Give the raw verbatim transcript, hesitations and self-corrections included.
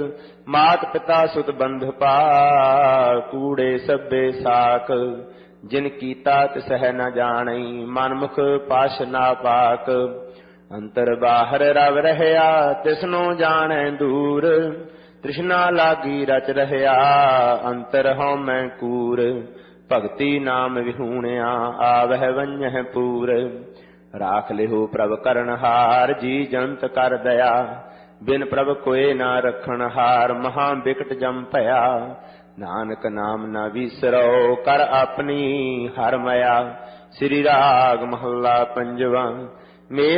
मात पिता सुत बंध पाल, कूड़े सब्बे साक, जिन कीता तिसह न जाणई, मनमुख पाश ना पाक। अंतर बाहर रव रहया, तिसनो जाणै दूर, तृष्णा लागी रच रहया, अंतर हों मैं कूर। भगति नाम विहूणिया, आवह वंजह पूर। राख लिहो प्रभ करनहार, जी जंत कर दया, बिन प्रभ कोय ना रखन हार, महा बिकट जम भया। नानक नाम न विसरो, कर अपनी हर मया। श्री राग महला पंजवा।